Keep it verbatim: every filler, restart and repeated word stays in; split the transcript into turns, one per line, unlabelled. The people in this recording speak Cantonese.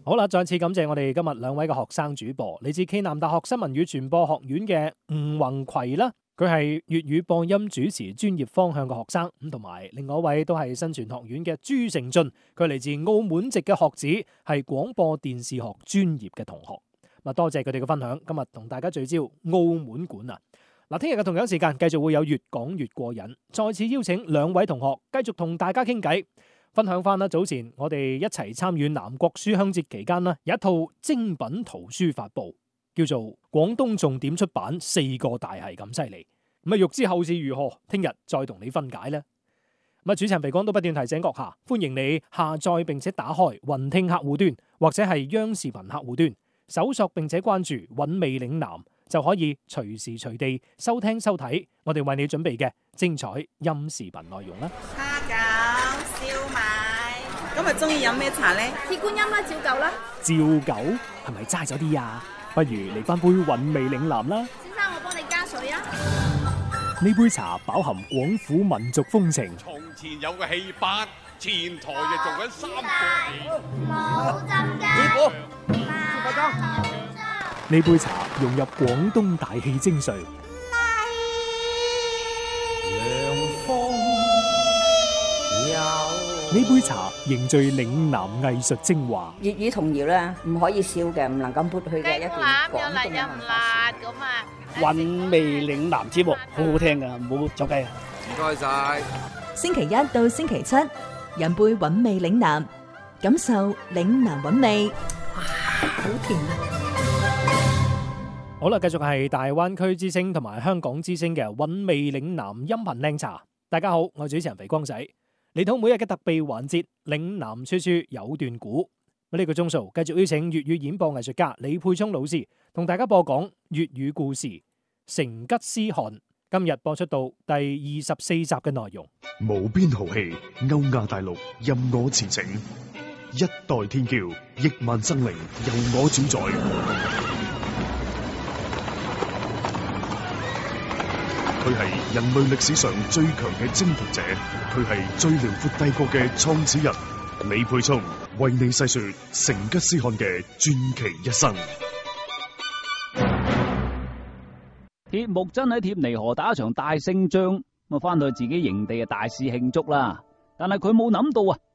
好啦，再次感謝我哋今日兩位嘅學生主播，嚟自暨南大學新聞與傳播學院嘅吳宏葵啦，佢係粵語播音主持專業方向嘅學生，咁同埋另外一位都係新傳學院嘅朱成俊，佢嚟自澳門籍嘅學子，係廣播電視學專業嘅同學。咁多謝佢哋嘅分享，今日同大家聚焦澳門館啊！嗱，聽日嘅同樣時間繼續會有越講越過癮，再次邀請兩位同學繼續同大家傾偈。分享翻啦，早前我哋一齊參與南國書香節期間啦，有一套精品圖書發布，叫做《廣東重點出版四個大係咁犀利》。咁啊，欲知後事如何，聽日再同你分解啦。咁啊，主持人肥光都不斷提醒閣下，歡迎你下載並且打開雲聽客戶端或者係央視頻客戶端，搜索並且關注韻味嶺南，就可以隨時隨地收聽收睇我哋為你準備嘅精彩音視頻內容啦。
蝦餃、燒賣，今日中意飲咩茶咧？
鐵觀音啦，照舊啦。
照舊係咪齋咗啲啊？不如嚟翻杯韻味嶺南啦。
先生，我幫你加水啊。
呢杯茶飽含廣府民族風情。
從前有個戲班，前台就做緊三個。
冇浸㗎。
師傅，師傅裝。
呢杯茶融入廣東大氣精髓。呢杯茶凝聚嶺南藝術精華。
粵語童謠咧，唔可以少嘅，唔能夠抹去嘅一段廣東嘅文化。
咁啊，
韻味嶺南節目好好聽噶，唔好走雞啊！
唔該晒。
星期一到星期七，飲杯韻味嶺南，感受嶺南韻味。哇，好甜啊！
好啦，繼續係大灣區之聲同埋香港之聲嘅韻味嶺南音頻靚茶。大家好，我係主持人肥光仔。嚟到每日嘅特備環節，嶺南處處有段古。呢個鐘數繼續邀請粵語演播藝術家李沛聰老師同大家播講粵語故事《成吉思汗》。今日播出到第二十四集嘅內容。
無邊豪氣，歐亞大陸任我馳騁，一代天驕，億萬生靈由我主宰。佢係人類歷史上最強嘅征服者，佢係最遼闊帝國嘅創始人。李沛聰為你細說成吉思汗嘅傳奇一生。
鐵木真喺貼尼河打一場大勝仗，咁啊翻到自己營地啊大肆慶祝啦。但係佢冇諗到啊，